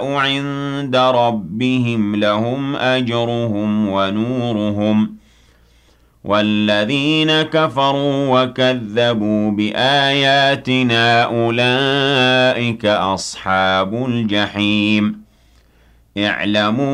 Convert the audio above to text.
عند ربهم لهم أجرهم ونورهم والذين كفروا وكذبوا بآياتنا أولئك أصحاب الجحيم اعلموا